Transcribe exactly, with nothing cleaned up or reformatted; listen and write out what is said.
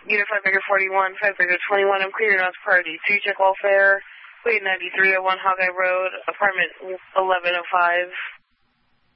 Unit five Baker forty-one, five Baker twenty-one, I'm clearing out priority two, check welfare, Wait ninety-three oh one Hawkeye Road, apartment eleven oh five.